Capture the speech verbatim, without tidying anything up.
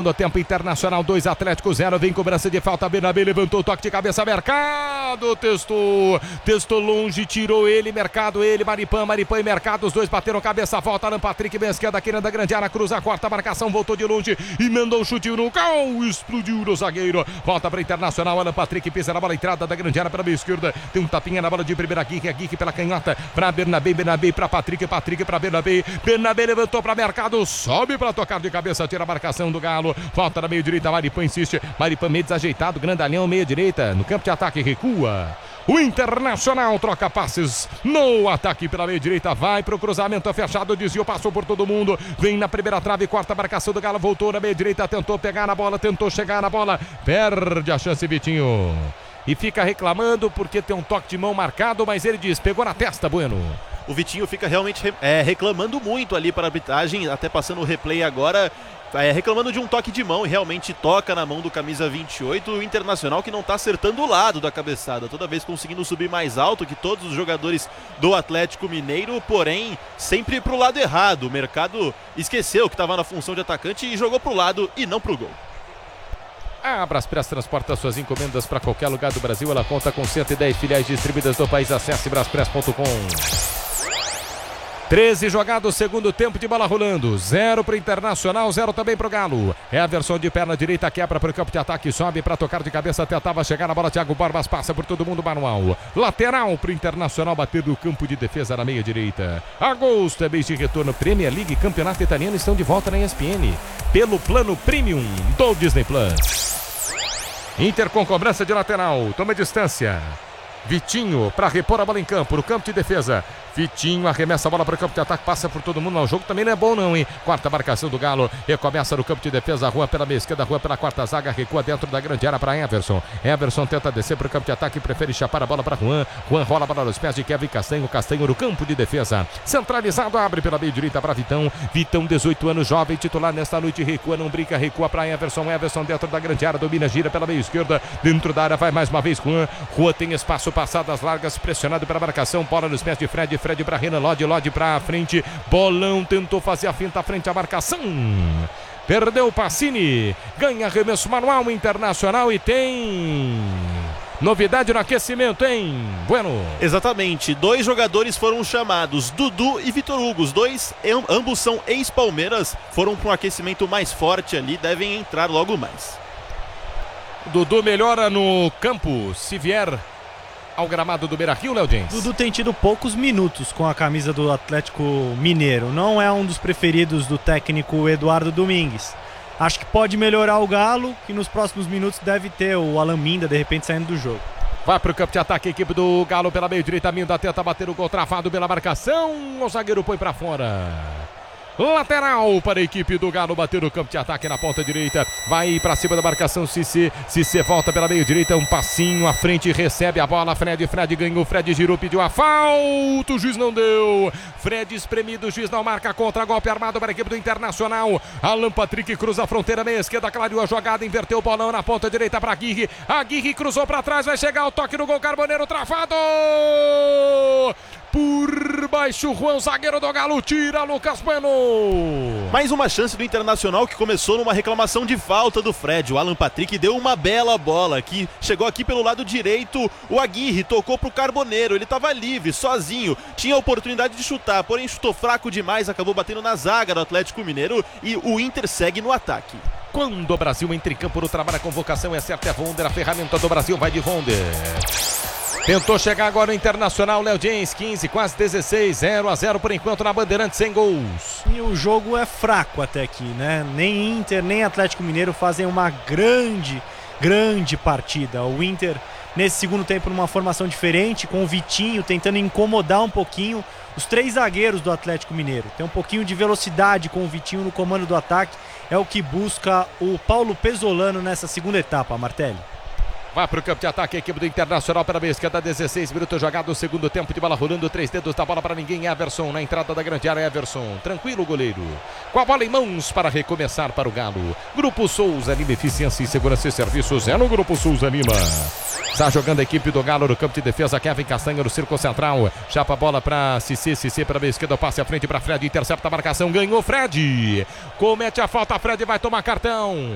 segundo tempo. Internacional dois, Atlético zero. Vem cobrança de falta. Bernabé levantou o toque de cabeça. Mercado testou. Testou longe, tirou ele. Mercado, ele. Maripan, Maripan e Mercado. Os dois bateram cabeça. Volta Alan Patrick. Bem esquerda aqui da grande área. Cruza a quarta marcação. Voltou de longe e mandou o chute no cal. Explodiu no zagueiro. Volta para Internacional. Alan Patrick pisa na bola. Entrada da grande área pela meia esquerda. Tem um tapinha na bola de primeira. Guique, Guique pela canhota. Para Bernabé, Bernabé para Patrick. Patrick para Bernabé. Bernabé levantou para Mercado. Sobe para tocar de cabeça. Tira a marcação do Galo. Volta na meia direita. Maripan insiste. Maripan meio desajeitado. Grandalhão, meia direita. No campo de ataque recua. O Internacional troca passes no ataque pela meia direita. Vai pro cruzamento fechado. Desviou, passou por todo mundo. Vem na primeira trave. Corta a marcação do Galo. Voltou na meia direita. Tentou pegar na bola. Tentou chegar na bola. Perde a chance, Vitinho. E fica reclamando porque tem um toque de mão marcado. Mas ele diz: pegou na testa, Bueno. O Vitinho fica realmente é, reclamando muito ali para a arbitragem. Até passando o replay agora. É, reclamando de um toque de mão e realmente toca na mão do camisa vinte e oito, o Internacional que não está acertando o lado da cabeçada, toda vez conseguindo subir mais alto que todos os jogadores do Atlético Mineiro, porém sempre para o lado errado. O Mercado esqueceu que estava na função de atacante e jogou para o lado e não para o gol. A Braspress transporta suas encomendas para qualquer lugar do Brasil. Ela conta com cento e dez filiais distribuídas do país. Acesse braspress ponto com. treze jogados, segundo tempo de bola rolando. Zero para o Internacional, zero também para o Galo. É a versão de perna direita, quebra para o campo de ataque, sobe para tocar de cabeça, tentava chegar na bola. Thiago Borbas passa por todo mundo, manual. Lateral para o Internacional bater do campo de defesa na meia direita. Agosto é mês de retorno. Premier League e Campeonato Italiano estão de volta na E S P N pelo plano Premium do Disney Plus. Inter com cobrança de lateral, toma distância. Vitinho para repor a bola em campo, no campo de defesa. Vitinho arremessa a bola para o campo de ataque, passa por todo mundo. Não, o jogo também não é bom não, hein? Quarta marcação do Galo, recomeça no campo de defesa. Rua pela meia esquerda, Rua pela quarta zaga, recua dentro da grande área para Everson. Everson tenta descer para o campo de ataque, prefere chapar a bola para Juan. Juan rola a bola nos pés de Kevin Castanho. Castanho no campo de defesa. Centralizado, abre pela meia direita para Vitão. Vitão, dezoito anos, jovem, titular nesta noite. Recua, não brinca, recua para Everson. Everson dentro da grande área, domina, gira pela meia esquerda. Dentro da área, vai mais uma vez Juan. Juan tem espaço, passadas largas, pressionado pela marcação. Bola nos pés de Fred. Fred para Renan Lodge, Lodge para frente. Bolão tentou fazer a finta frente à marcação. Perdeu o Pacini. Ganha arremesso manual Internacional e tem novidade no aquecimento, hein, Bueno? Exatamente, dois jogadores foram chamados, Dudu e Vitor Hugo. Os dois, ambos são ex-Palmeiras, foram para um aquecimento mais forte ali, devem entrar logo mais. Dudu melhora no campo, se vier ao gramado do Beira-Rio, Léo Jens. Dudu tem tido poucos minutos com a camisa do Atlético Mineiro. Não é um dos preferidos do técnico Eduardo Domingues. Acho que pode melhorar o Galo, que nos próximos minutos deve ter o Alan Minda, de repente, saindo do jogo. Vai para o campo de ataque, a equipe do Galo pela meia direita. Minda tenta bater o gol travado pela marcação. O zagueiro põe para fora. Lateral para a equipe do Galo bater no campo de ataque na ponta direita. Vai para cima da marcação Cissé. Cissé volta pela meia direita. Um passinho à frente, recebe a bola. Fred, Fred ganhou. Fred girou, pediu a falta. O juiz não deu. Fred espremido. O juiz não marca contra. Golpe armado para a equipe do Internacional. Alan Patrick cruza a fronteira meia esquerda. Clareou a jogada. Inverteu o bolão na ponta direita para Aguirre. Aguirre cruzou para trás. Vai chegar o toque no gol. Carboneiro travado. Por baixo, Juan, zagueiro do Galo, tira Lucas Bueno. Mais uma chance do Internacional, que começou numa reclamação de falta do Fred. O Alan Patrick deu uma bela bola, que chegou aqui pelo lado direito. O Aguirre tocou pro Carboneiro, ele estava livre, sozinho, tinha a oportunidade de chutar, porém chutou fraco demais, acabou batendo na zaga do Atlético Mineiro e o Inter segue no ataque. Quando o Brasil entra em campo no trabalho, a convocação é certa, é Vonder, a ferramenta do Brasil vai de Vonder. Tentou chegar agora o Internacional, Léo Jens, quinze, quase dezesseis, zero a zero por enquanto na Bandeirantes, sem gols. E o jogo é fraco até aqui, né? Nem Inter, nem Atlético Mineiro fazem uma grande, grande partida. O Inter, nesse segundo tempo, numa formação diferente, com o Vitinho tentando incomodar um pouquinho os três zagueiros do Atlético Mineiro. Tem um pouquinho de velocidade com o Vitinho no comando do ataque, é o que busca o Paulo Pesolano nessa segunda etapa, Martelli. Vai para o campo de ataque a equipe do Internacional pela meia esquerda, dezesseis minutos jogado, o segundo tempo de bola rolando, três dedos da bola para ninguém. Everson na entrada da grande área, Everson, tranquilo o goleiro, com a bola em mãos para recomeçar para o Galo. Grupo Souza Lima, eficiência e segurança e serviços, é no Grupo Souza Lima. Está jogando a equipe do Galo no campo de defesa, Kevin Castanho no círculo central, chapa a bola para Cissé, Cissé para a meia esquerda, passe à frente para Fred, intercepta a marcação, ganhou Fred, comete a falta, Fred vai tomar cartão.